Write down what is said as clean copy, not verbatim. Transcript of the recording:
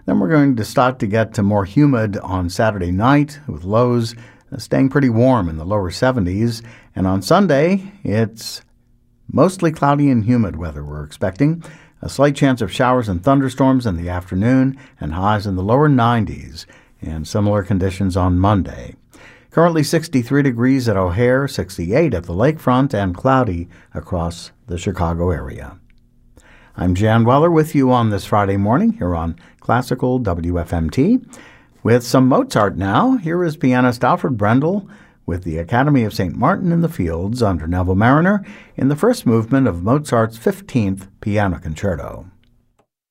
Then we're going to start to get to more humid on Saturday night with lows staying pretty warm in the lower 70s. And on Sunday, it's mostly cloudy and humid weather we're expecting. A slight chance of showers and thunderstorms in the afternoon and highs in the lower 90s. And similar conditions on Monday. Currently 63 degrees at O'Hare, 68 at the lakefront, and cloudy across the Chicago area. I'm Jan Weller with you on this Friday morning here on Classical WFMT. With some Mozart now, here is pianist Alfred Brendel with the Academy of St. Martin in the Fields under Neville Marriner in the first movement of Mozart's 15th Piano Concerto.